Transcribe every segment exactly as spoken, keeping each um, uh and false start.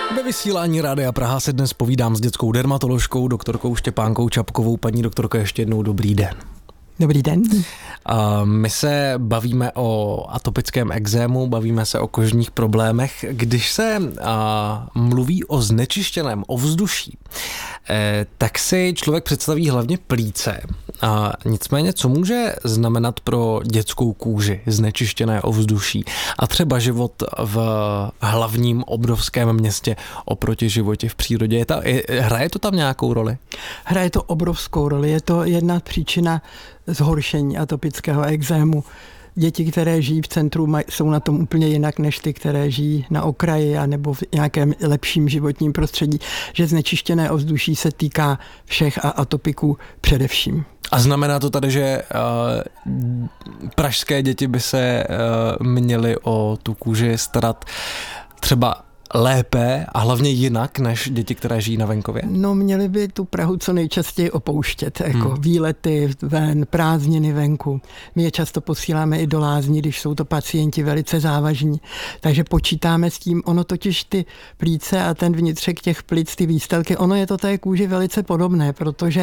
Ve vysílání Rádia Praha se dnes povídám s dětskou dermatoložkou, doktorkou Štěpánkou Čapkovou. Paní doktorko, ještě jednou dobrý den. Dobrý den. A my se bavíme o atopickém ekzému, bavíme se o kožních problémech. Když se a, mluví o znečištěném ovzduší, e, tak si člověk představí hlavně plíce. A nicméně, co může znamenat pro dětskou kůži znečištěné ovzduší a třeba život v hlavním obrovském městě oproti životě v přírodě? Je ta, je, hraje to tam nějakou roli? Hraje to obrovskou roli. Je to jedna příčina zhoršení atopického ekzému. Děti, které žijí v centru, jsou na tom úplně jinak než ty, které žijí na okraji a nebo v nějakém lepším životním prostředí, že znečištěné ovzduší se týká všech a atopiků především. A znamená to tady, že uh, pražské děti by se uh, měly o tu kůži starat třeba lépe a hlavně jinak než děti, které žijí na venkově? No, měli by tu Prahu co nejčastěji opouštět, jako hmm. výlety ven, prázdniny venku. My je často posíláme i do lázní, když jsou to pacienti velice závažní. Takže počítáme s tím, ono totiž ty plíce a ten vnitřek těch plic, ty výstelky, ono je to té kůži velice podobné, protože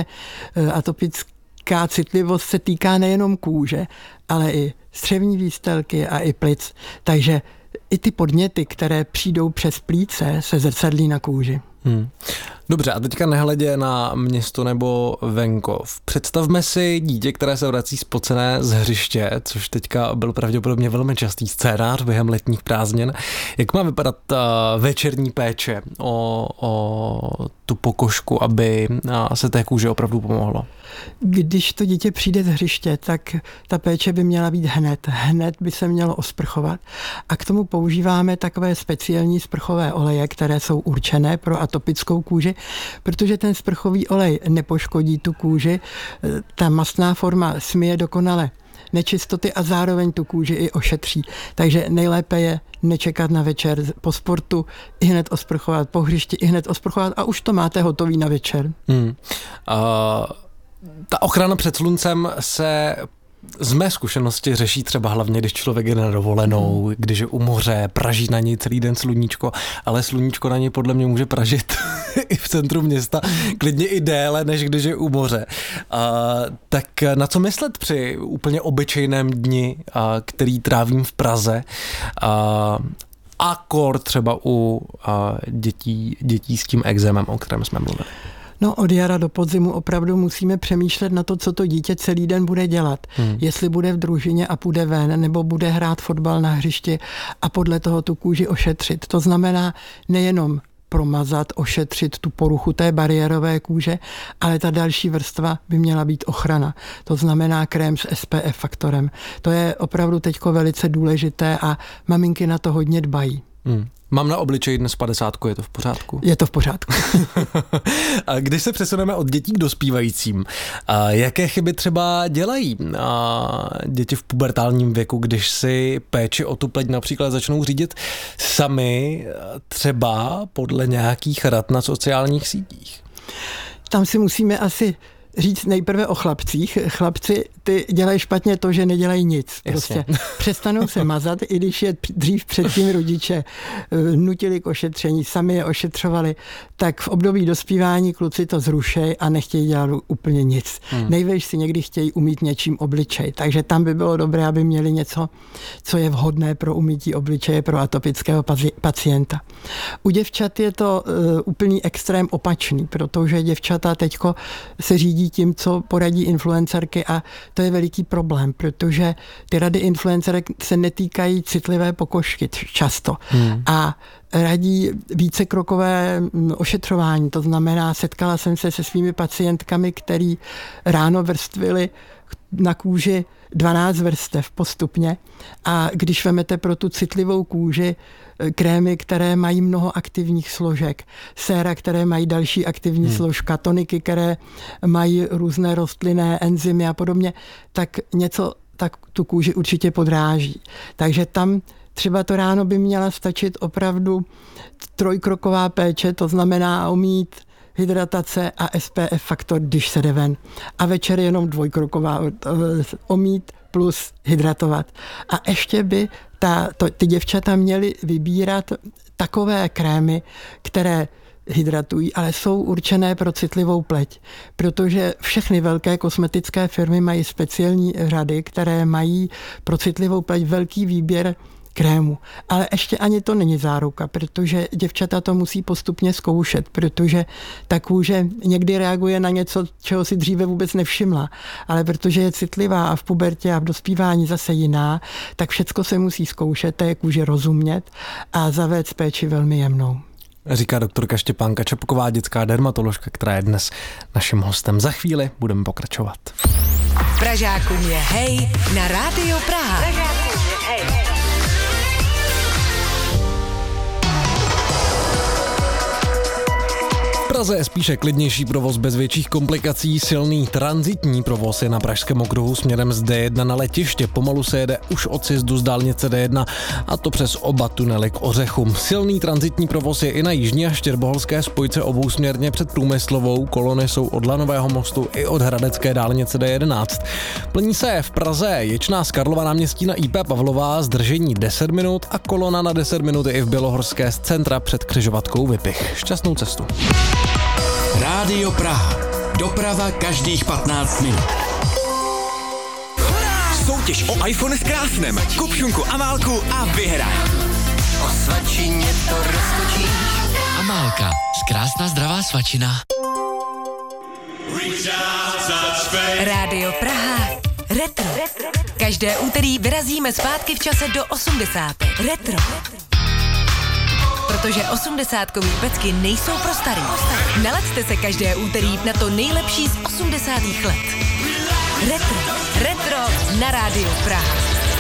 atopická citlivost se týká nejenom kůže, ale i střevní výstelky a i plic. Takže i ty podněty, které přijdou přes plíce, se zrcadlí na kůži. Hmm. Dobře, a teďka nehledě na město nebo venkov. Představme si dítě, které se vrací spocené z hřiště, což teďka byl pravděpodobně velmi častý scénář během letních prázdnin. Jak má vypadat uh, večerní péče o, o tu pokožku, aby uh, se té kůži opravdu pomohlo? Když to dítě přijde z hřiště, tak ta péče by měla být hned. Hned by se mělo osprchovat. A k tomu používáme takové speciální sprchové oleje, které jsou určené pro atopickou kůži, protože ten sprchový olej nepoškodí tu kůži. Ta mastná forma smije dokonale nečistoty a zároveň tu kůži i ošetří. Takže nejlépe je nečekat na večer po sportu, i hned osprchovat, po hřišti i hned osprchovat a už to máte hotový na večer. Hmm. Uh... Ta ochrana před sluncem se z mé zkušenosti řeší třeba hlavně, když člověk jde na dovolenou, když je u moře, praží na něj celý den sluníčko, ale sluníčko na něj podle mě může pražit i v centru města, klidně i déle, než když je u moře. A, tak na co myslet při úplně obyčejném dni, a, který trávím v Praze, a, a kor třeba u a, dětí, dětí s tím ekzémem, o kterém jsme mluvili? No, od jara do podzimu opravdu musíme přemýšlet na to, co to dítě celý den bude dělat. Hmm. Jestli bude v družině a půjde ven, nebo bude hrát fotbal na hřišti a podle toho tu kůži ošetřit. To znamená nejenom promazat, ošetřit tu poruchu té bariérové kůže, ale ta další vrstva by měla být ochrana. To znamená krém s S P F faktorem. To je opravdu teďko velice důležité a maminky na to hodně dbají. Hmm. Mám na obličeji dnes padesátku, je to v pořádku? Je to v pořádku. A když se přesuneme od dětí k dospívajícím, a jaké chyby třeba dělají a děti v pubertálním věku, když si péči o tu pleť například začnou řídit sami, třeba podle nějakých rad na sociálních sítích? Tam si musíme asi říct nejprve o chlapcích. Chlapci, ty dělají špatně to, že nedělají nic. Prostě přestanou se mazat, i když je dřív předtím rodiče nutili k ošetření, sami je ošetřovali, tak v období dospívání kluci to zrušejí a nechtějí dělat úplně nic. Hmm. Nejvíc si někdy chtějí umýt něčím obličej. Takže tam by bylo dobré, aby měli něco, co je vhodné pro umytí obličeje pro atopického pacienta. U děvčat je to uh, úplný extrém opačný, protože děvčata teďko se řídí tím, co poradí influencerky a to je veliký problém, protože ty rady influencerek se netýkají citlivé pokožky často hmm. a radí vícekrokové ošetřování. To znamená, setkala jsem se se svými pacientkami, který ráno vrstvili na kůži dvanáct vrstev postupně a když vemete pro tu citlivou kůži krémy, které mají mnoho aktivních složek, séra, které mají další aktivní hmm. složka, toniky, které mají různé rostlinné enzymy a podobně, tak něco tak tu kůži určitě podráží. Takže tam třeba to ráno by měla stačit opravdu trojkroková péče, to znamená umýt, hydratace a S P F faktor, když se jde ven. A večer jenom dvojkroková omýt plus hydratovat. A ještě by ta, to, ty děvčata měly vybírat takové krémy, které hydratují, ale jsou určené pro citlivou pleť, protože všechny velké kosmetické firmy mají speciální řady, které mají pro citlivou pleť velký výběr krému. Ale ještě ani to není záruka, protože děvčata to musí postupně zkoušet, protože ta kůže někdy reaguje na něco, čeho si dříve vůbec nevšimla. Ale protože je citlivá a v pubertě a v dospívání zase jiná, tak všecko se musí zkoušet, té kůže rozumět a zavést péči velmi jemnou. Říká doktorka Štěpánka Čapková, dětská dermatoložka, která je dnes naším hostem. Za chvíli budeme pokračovat. Pražákům je hej na Rádiu Praha. Pražákům je hej. V Praze je spíše klidnější provoz bez větších komplikací. Silný tranzitní provoz je na pražském okruhu směrem z D jedna na letiště. Pomalu se jede už od sjezdu z dálnice D jedna, a to přes oba tunely k Ořechům. Silný tranzitní provoz je i na jižní a štěrboholské spojce obousměrně před Průmyslovou. Kolony jsou od Lanového mostu i od hradecké dálnice D jedenáct. Plní se v Praze Ječná z Karlova náměstí na I P Pavlová, zdržení deset minut a kolona na deset minut i v Bělohorské z centra před křižovatkou Vypich. Šťastnou cestu. Rádio Praha. Doprava každých patnáct minut. Soutěž o iPhone s krásnem. Kup šunku Amálku a vyhraj. O svačině to roztočíš. Amálka. Krásná zdravá svačina. Rádio Praha. Retro. Každé úterý vyrazíme zpátky v čase do osmdesátek. Retro. Protože osmdesátkový pecky nejsou pro starý. Nalaďte se každé úterý na to nejlepší z osmdesátých let. Retro. Retro na Rádiu Praha.